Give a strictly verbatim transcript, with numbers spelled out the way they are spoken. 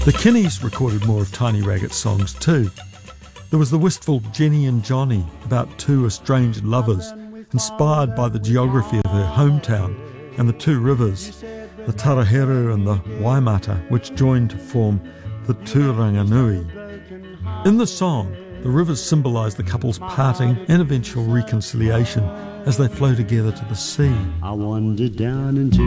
The Kinneys recorded more of Tiny Raggett's songs too. There was the wistful Jenny and Johnny, about two estranged lovers, inspired by the geography of her hometown and the two rivers, the Taraheru and the Waimata, which joined to form the Tūranganui. In the song, the rivers symbolise the couple's parting and eventual reconciliation as they flow together to the sea. I wandered down into